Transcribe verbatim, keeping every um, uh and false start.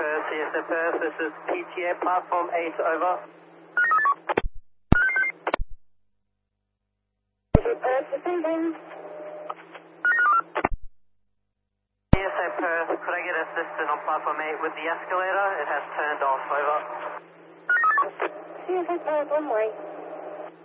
Perth, C S A Perth, this is P T A platform eight, over. C S A Perth receiving. C S A Perth, could I get assistance on platform eight with the escalator? It has turned off, over. C S A Perth, one way.